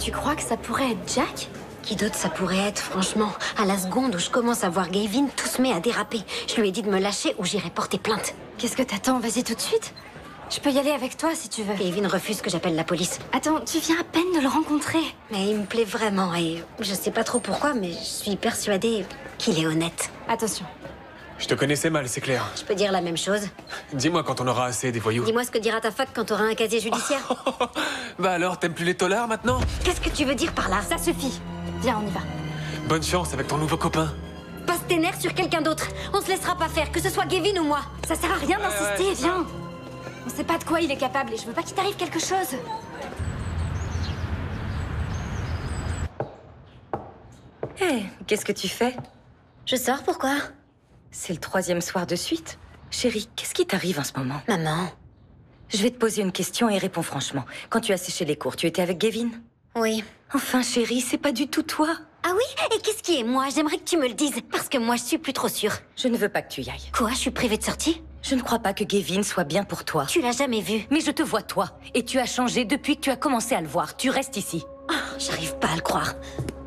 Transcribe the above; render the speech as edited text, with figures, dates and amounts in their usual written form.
Tu crois que ça pourrait être Jack? Qui d'autre ça pourrait être, franchement? À la seconde où je commence à voir Gavin, tout se met à déraper. Je lui ai dit de me lâcher ou j'irai porter plainte. Qu'est-ce que t'attends? Vas-y tout de suite. Je peux y aller avec toi si tu veux. Gavin refuse que j'appelle la police. Attends, tu viens à peine de le rencontrer. Mais il me plaît vraiment et je sais pas trop pourquoi, mais je suis persuadée qu'il est honnête. Attention. Je te connaissais mal, c'est clair. Je peux dire la même chose. Dis-moi quand on aura assez des voyous. Dis-moi ce que dira ta fac quand t'auras un casier judiciaire. Bah alors, t'aimes plus les tolards maintenant? Qu'est-ce que tu veux dire par là? Ça suffit. Viens, on y va. Bonne chance avec ton nouveau copain. Passe tes nerfs sur quelqu'un d'autre. On se laissera pas faire, que ce soit Gavin ou moi. Ça sert à rien d'insister, ouais, viens. On sait pas de quoi il est capable et je veux pas qu'il t'arrive quelque chose. Hé, qu'est-ce que tu fais? Je sors, pourquoi? C'est le 3e soir de suite. Chérie, qu'est-ce qui t'arrive en ce moment? Maman. Je vais te poser une question et réponds franchement. Quand tu as séché les cours, tu étais avec Gavin? Oui. Enfin, chérie, c'est pas du tout toi. Ah oui? Et qu'est-ce qui est moi? J'aimerais que tu me le dises, parce que moi je suis plus trop sûre. Je ne veux pas que tu y ailles. Quoi? Je suis privée de sortie? Je ne crois pas que Gavin soit bien pour toi. Tu l'as jamais vu. Mais je te vois toi. Et tu as changé depuis que tu as commencé à le voir. Tu restes ici. Oh, j'arrive pas à le croire.